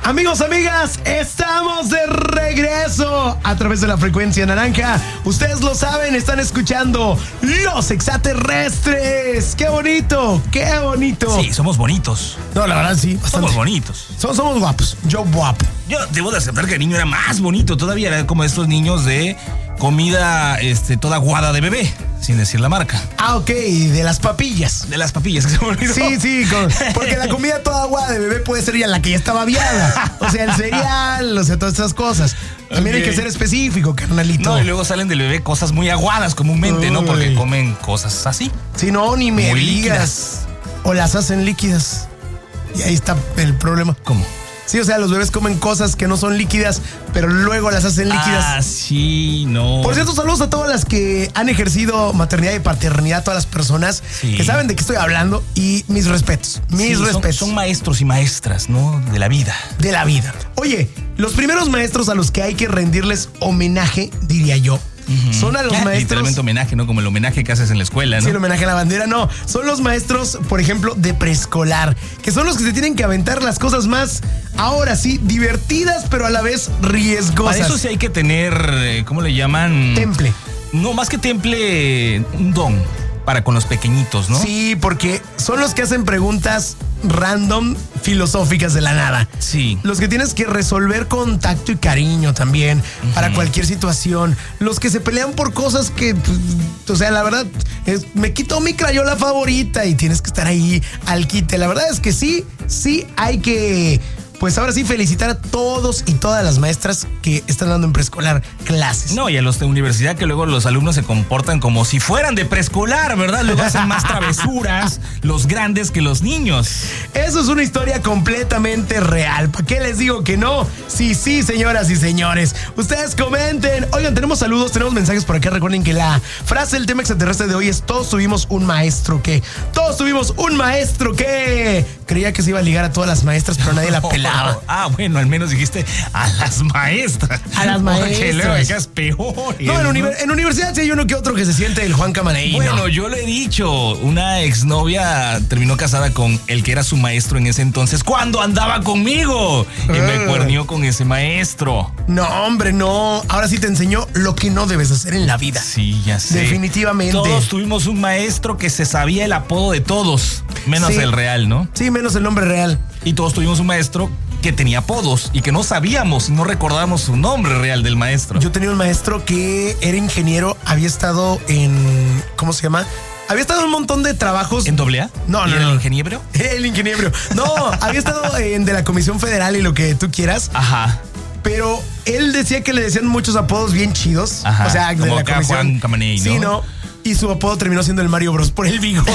Amigos, amigas, estamos de regreso a través de la frecuencia naranja. Ustedes lo saben, están escuchando Los Extraterrestres. ¡Qué bonito! ¡Qué bonito! Sí, somos bonitos. No, la verdad sí, bastante. Somos bonitos. Somos guapos. Yo guapo. Yo debo de aceptar que el niño era más bonito. Todavía era como estos niños de comida toda aguada de bebé, sin decir la marca. Ah, ok, de las papillas. De las papillas, que se me olvidó. Sí, porque la comida toda aguada de bebé puede ser ya la que ya estaba aviada. O sea, el cereal, o sea, todas esas cosas. También hay que ser específico, carnalito. No, y luego salen del bebé cosas muy aguadas comúnmente, ¿no? Porque comen cosas así. Sí, no, ni me muy digas. Líquidas. O las hacen líquidas. Y ahí está el problema. ¿Cómo? Sí, o sea, los bebés comen cosas que no son líquidas, pero luego las hacen líquidas. Ah, sí, no. Por cierto, saludos a todas las que han ejercido maternidad y paternidad, todas las personas que saben de qué estoy hablando, y mis respetos, respetos. Son maestros y maestras, ¿no? De la vida. De la vida. Oye, los primeros maestros a los que hay que rendirles homenaje, diría yo, son a los maestros. Literalmente homenaje, ¿no? Como el homenaje que haces en la escuela, ¿no? Sí, el homenaje a la bandera, no. Son los maestros, por ejemplo, de preescolar, que son los que se tienen que aventar las cosas más, ahora sí, divertidas, pero a la vez riesgosas. Para eso sí hay que tener, ¿cómo le llaman? Temple. No, más que temple, un don para con los pequeñitos, ¿no? Sí, porque son los que hacen preguntas random, filosóficas de la nada. Sí. Los que tienes que resolver con tacto y cariño también, para cualquier situación. Los que se pelean por cosas que, o sea, la verdad, me quitó mi crayola favorita y tienes que estar ahí al quite. La verdad es que sí hay que, pues ahora sí, felicitar a todos y todas las maestras que están dando en preescolar clases. No, y a los de universidad, que luego los alumnos se comportan como si fueran de preescolar, ¿verdad? Luego hacen más travesuras los grandes que los niños. Eso es una historia completamente real. ¿Para qué les digo que no? Sí, señoras y señores. Ustedes comenten. Oigan, tenemos saludos, tenemos mensajes por acá. Recuerden que la frase del tema extraterrestre de hoy es: todos tuvimos un maestro que. Todos tuvimos un maestro que. Creía que se iba a ligar a todas las maestras, pero nadie la pelaba. Ah, bueno, al menos dijiste a las maestras. A las maestras. Porque luego es peor. No, en universidad sí hay uno que otro que se siente el Juan Camaneí. Bueno, yo lo he dicho. Una exnovia terminó casada con el que era su maestro en ese entonces, cuando andaba conmigo. Y me cuernió con ese maestro. No, hombre, no. Ahora sí te enseñó lo que no debes hacer en la vida. Sí, ya sé. Definitivamente. Todos tuvimos un maestro que se sabía el apodo de todos, menos el real, ¿no? Sí, menos el nombre real. Y todos tuvimos un maestro que tenía apodos y que no sabíamos, no recordábamos su nombre real del maestro. Yo tenía un maestro que era ingeniero, había estado en, ¿cómo se llama? Había estado en un montón de trabajos. ¿En AA? No. ¿El ingeniero? El ingeniero. No, había estado de la Comisión Federal y lo que tú quieras. Ajá. Pero él decía que le decían muchos apodos bien chidos. Ajá. O sea, como de la acá comisión. Juan Camaneí, ¿no? Sí, ¿no? Y su apodo terminó siendo el Mario Bros por el bigote.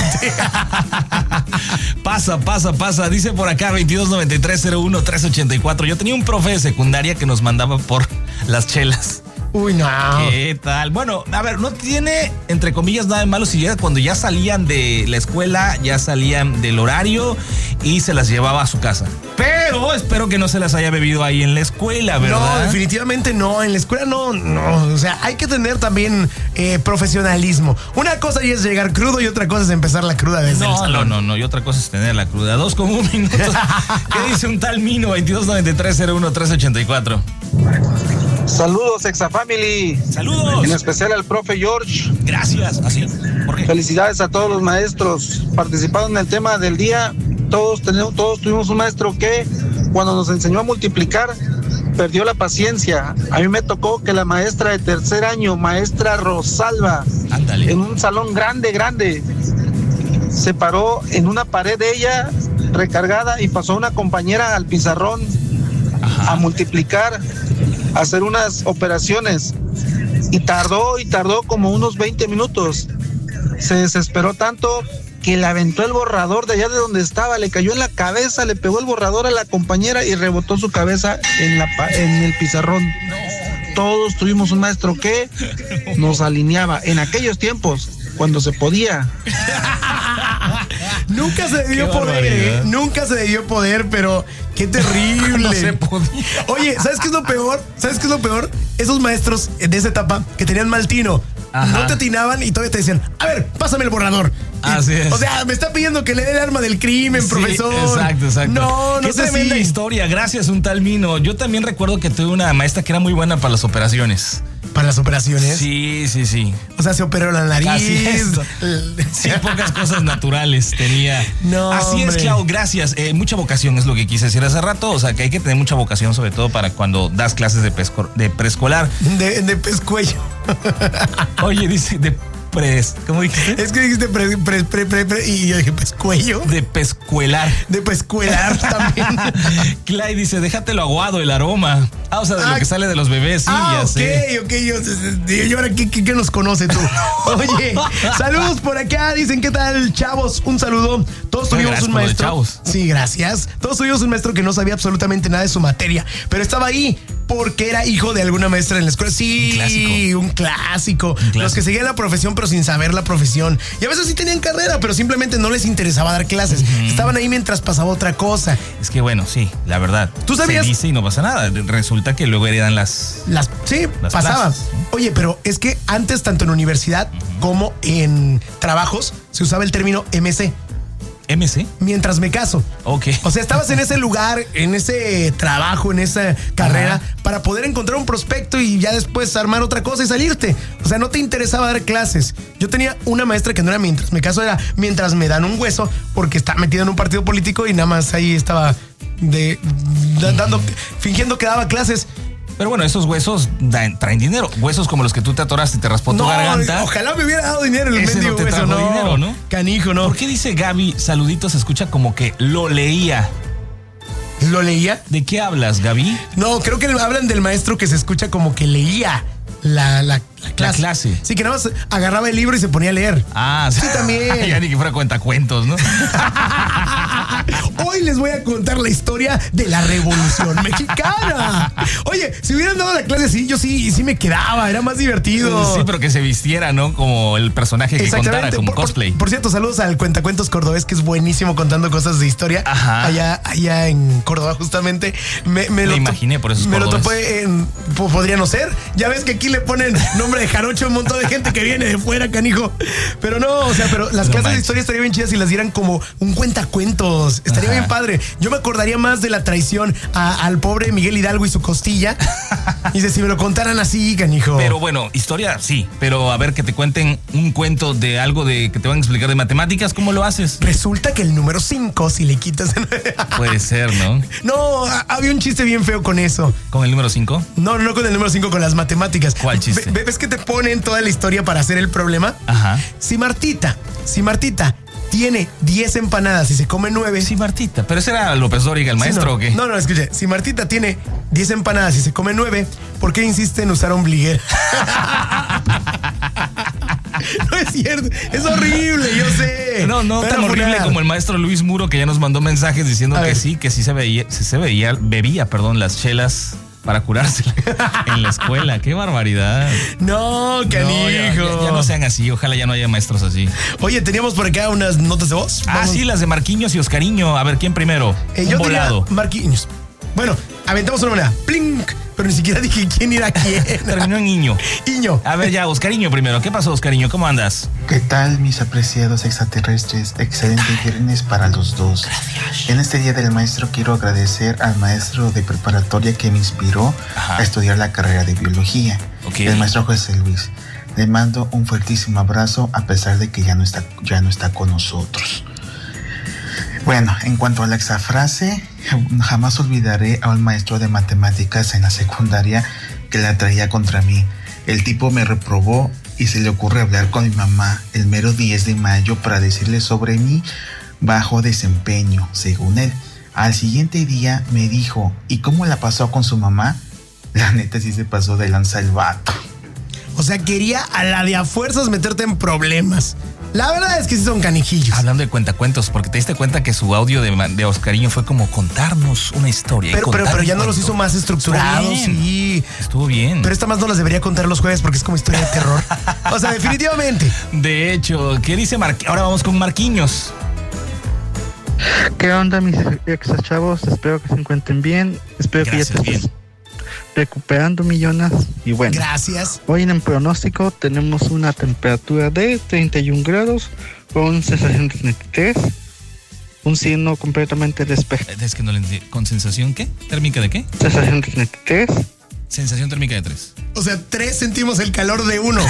Pasa. Dice por acá 2293-01-384. Yo tenía un profe de secundaria que nos mandaba por las chelas. Uy, no. ¿Qué tal? Bueno, a ver, no tiene, entre comillas, nada de malo si ya cuando ya salían de la escuela, ya salían del horario y se las llevaba a su casa. Pero espero que no se las haya bebido ahí en la escuela, ¿verdad? No, definitivamente no. En la escuela no. O sea, hay que tener también profesionalismo. Una cosa ya es llegar crudo y otra cosa es empezar la cruda desde el salón. No. Y otra cosa es tener la cruda. 2:1 minuto. ¿Qué dice un tal Mino? 2293-01-384. Saludos, Exafamily. Saludos. En especial al profe George. Gracias. ¿Así? ¿Por qué? Felicidades a todos los maestros. Participaron en el tema del día. Todos tuvimos un maestro que, cuando nos enseñó a multiplicar, perdió la paciencia. A mí me tocó que la maestra de tercer año, maestra Rosalba, ándale, en un salón grande, se paró en una pared de ella recargada y pasó una compañera al pizarrón a multiplicar, a hacer unas operaciones, y tardó como unos 20 minutos. Se desesperó tanto que le aventó el borrador de allá de donde estaba, le cayó en la cabeza, le pegó el borrador a la compañera y rebotó su cabeza en el pizarrón. Todos tuvimos un maestro que nos alineaba en aquellos tiempos, cuando se podía. Nunca se debió poder, nunca se debió poder, pero qué terrible. No se podía. Oye, ¿sabes qué es lo peor? Esos maestros de esa etapa que tenían mal tino. Ajá. no te atinaban y todavía te decían, a ver, pásame el borrador. Así es. O sea, me está pidiendo que le dé el arma del crimen, Sí, profesor. Exacto. No Qué sé tremenda historia. Gracias, un tal Mino. Yo también recuerdo que tuve una maestra que era muy buena para las operaciones. ¿Para las operaciones? Sí. O sea, se operó la nariz. Así es. Sí, pocas cosas naturales tenía. No, así hombre. es, Clau, gracias. Mucha vocación es lo que quise decir hace rato. O sea, que hay que tener mucha vocación, sobre todo para cuando das clases de preescolar. De pescuello. Oye, dice, ¿cómo dijiste? Es que dijiste y yo dije pescuello. De pescuelar. De pescuelar también. Clay dice, déjatelo aguado el aroma. O sea, de lo que sale de los bebés, sí, ya sé. Ok. Yo ahora, ¿qué nos conoce tú? Oye, saludos por acá. Dicen, ¿qué tal, chavos? Un saludo. Todos tuvimos un maestro. Chavos. Sí, gracias. Todos tuvimos un maestro que no sabía absolutamente nada de su materia, pero estaba ahí porque era hijo de alguna maestra en la escuela. Sí, un clásico. Los que seguían la profesión, pero sin saber la profesión. Y a veces sí tenían carrera, pero simplemente no les interesaba dar clases. Estaban ahí mientras pasaba otra cosa. Es que bueno, sí, la verdad. ¿Tú sabías? Se dice y no pasa nada. Resulta que luego heredan Sí, las pasaba. clases, ¿no? Oye, pero es que antes, tanto en universidad como en trabajos, se usaba el término MC. ¿MC? Mientras me caso. Ok. O sea, estabas en ese lugar, en ese trabajo, en esa carrera, para poder encontrar un prospecto y ya después armar otra cosa y salirte. O sea, no te interesaba dar clases. Yo tenía una maestra que no era mientras me caso, era mientras me dan un hueso, porque está metida en un partido político y nada más ahí estaba fingiendo que daba clases. Pero bueno, esos huesos traen dinero. Huesos como los que tú te atoraste y te raspó tu garganta. Ojalá me hubiera dado dinero el Ese mendigo no te hueso, trajo dinero, ¿no? Canijo, no. ¿Por qué dice Gaby, saluditos, se escucha como que lo leía? ¿Lo leía? ¿De qué hablas, Gaby? No, creo que hablan del maestro que se escucha como que leía la clase. Sí, que nada más agarraba el libro y se ponía a leer. Ah, sí, también. Ya ni que fuera cuentacuentos, ¿no? Hoy les voy a contar la historia de la Revolución Mexicana. Oye, si hubieran dado la clase así, yo sí me quedaba, era más divertido. Sí, pero que se vistiera, ¿no? Como el personaje que contara, como cosplay. Por cierto, saludos al Cuentacuentos Cordobés, que es buenísimo contando cosas de historia. Ajá. Allá en Córdoba, justamente. Me lo imaginé por esos Me lo cordobés. topé podría no ser. Ya ves que aquí le ponen nombre de jarocho a un montón de gente que viene de fuera, canijo. Pero no, o sea, pero las clases de historia estarían bien chidas si las dieran como un cuentacuentos. Estaría bien padre. Yo me acordaría más de la traición al pobre Miguel Hidalgo y su costilla. Y si me lo contaran así, canijo. Pero bueno, historia sí, pero a ver que te cuenten un cuento de algo que te van a explicar de matemáticas, ¿cómo lo haces? Resulta que el número 5, si le quitas... Puede ser, ¿no? No, había un chiste bien feo con eso. ¿Con el número 5? No con el número 5, con las matemáticas. ¿Cuál chiste? ¿Ves que te ponen toda la historia para hacer el problema? Ajá. Si Martita tiene 10 empanadas y se come 9. Sí, Martita. ¿Pero ese era López Dóriga, el maestro, sí, no. o qué? No, escuche. Si Martita tiene 10 empanadas y se come 9, ¿por qué insiste en usar ombliguera? No es cierto. Es horrible, yo sé. No tan horrible como el maestro Luis Muro, que ya nos mandó mensajes diciendo que sí bebía las chelas para curarse en la escuela. ¡Qué barbaridad! No, canijo. Ya no sean así. Ojalá ya no haya maestros así. Oye, teníamos por acá unas notas de voz. Sí, las de Marquinhos y Oscariño. A ver, ¿quién primero? Yo diría Marquinhos. Bueno, aventamos una moneda. ¡Plink! Pero ni siquiera dije quién era quién. Terminó en Iño. A ver, ya, Oscariño primero. ¿Qué pasó, Oscariño? ¿Cómo andas? ¿Qué tal, mis apreciados extraterrestres? Excelente viernes para los dos. Gracias. En este Día del Maestro quiero agradecer al maestro de preparatoria que me inspiró a estudiar la carrera de biología. El maestro José Luis. Le mando un fuertísimo abrazo a pesar de que ya no está con nosotros. Bueno, en cuanto a la exafrase, jamás olvidaré a un maestro de matemáticas en la secundaria que la traía contra mí. El tipo me reprobó y se le ocurre hablar con mi mamá el mero 10 de mayo para decirle sobre mi bajo desempeño, según él. Al siguiente día me dijo, ¿y cómo la pasó con su mamá? La neta sí se pasó de lanza el vato. O sea, quería a la de a fuerzas meterte en problemas. La verdad es que sí son canijillos. Hablando de cuentacuentos, porque te diste cuenta que su audio de Oscariño fue como contarnos una historia. Pero ya no los hizo más estructurados. Sí. Estuvo bien. Pero esta más no las debería contar los jueves porque es como historia de terror. O sea, definitivamente. De hecho, ¿qué dice Ahora vamos con Marquinhos. ¿Qué onda, mis ex chavos? Espero que se encuentren bien. Espero que ya te estés recuperando millones. Y bueno, gracias. Hoy en el pronóstico tenemos una temperatura de 31 grados con sensación de 33. Un cielo completamente despejado. Es que no le entendí. ¿Con sensación qué? ¿Térmica de qué? Sensación de 33. Sensación térmica de 3. O sea, 3 sentimos el calor de 1.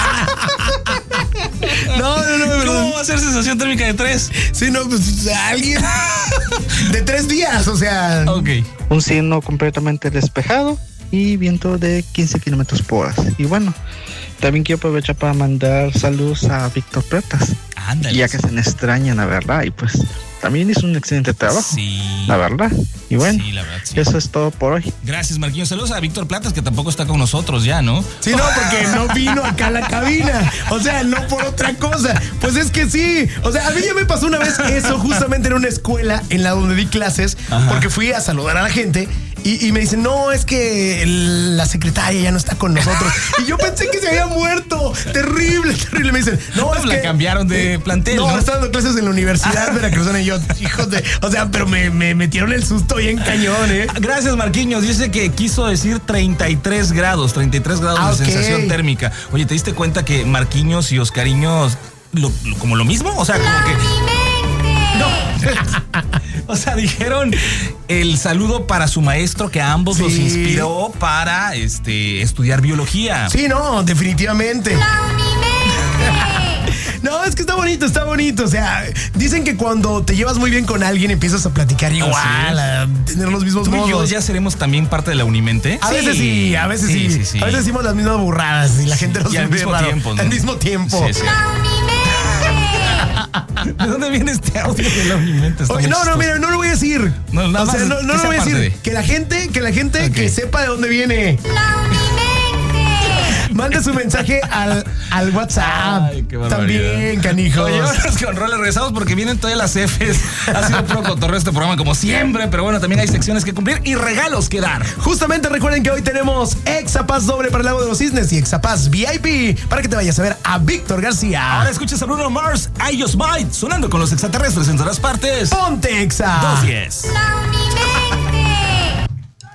No. ¿Cómo va a ser sensación térmica de 3? Sí, no, pues alguien de 3 días, o sea. Ok. Un cielo completamente despejado y viento de 15 kilómetros por hora. Y bueno, también quiero aprovechar para mandar saludos a Víctor Platas. Ándale. Ya que se me extraña, la verdad, y pues también hizo un excelente trabajo. Sí. La verdad. Y bueno, sí, la verdad, sí. Eso es todo por hoy. Gracias, Marquinhos. Saludos a Víctor Platas, que tampoco está con nosotros ya, ¿no? Sí, no, porque no vino acá a la cabina. O sea, no por otra cosa. Pues es que sí. O sea, a mí ya me pasó una vez eso justamente en una escuela en la donde di clases. Ajá. Porque fui a saludar a la gente y me dicen, no, es que la secretaria ya no está con nosotros. Y yo pensé que se había muerto. Terrible. Me dicen, no, es la que cambiaron de plantel. No, está dando clases en la Universidad Veracruzana y yo, hijos de... O sea, pero me metieron el susto bien cañón, ¿eh? Gracias, Marquinhos. Dice que quiso decir 33 grados de sensación térmica. Oye, ¿te diste cuenta que Marquinhos y Oscariños como lo mismo? O sea, como que... No. O sea, dijeron el saludo para su maestro que a ambos los inspiró para estudiar biología. Sí, no, definitivamente. No, es que está bonito. O sea, dicen que cuando te llevas muy bien con alguien empiezas a platicar igual, a tener los mismos modos. ¿Tú y yo ya seremos también parte de la Unimente? A veces sí. A veces decimos las mismas burradas y la gente nos ve al mismo tiempo, ¿no? Al mismo tiempo. Sí. ¿De dónde viene este audio de la Unimente? Oye, no, mira, no lo voy a decir. No lo voy a decir. Que la gente okay, que sepa de dónde viene. Mande su mensaje al WhatsApp. Ay, qué barbaridad. También, canijos. Oye, vámonos con roles, regresamos porque vienen todas las Fs. Ha sido un poco cotorreo este programa como siempre, pero bueno, también hay secciones que cumplir y regalos que dar. Justamente recuerden que hoy tenemos Exapass doble para el Lago de los Cisnes y Exapass VIP para que te vayas a ver a Víctor García. Ahora escuchas a Bruno Mars, I Just Might, sonando con los extraterrestres en todas partes. ¡Ponte Exa! 210.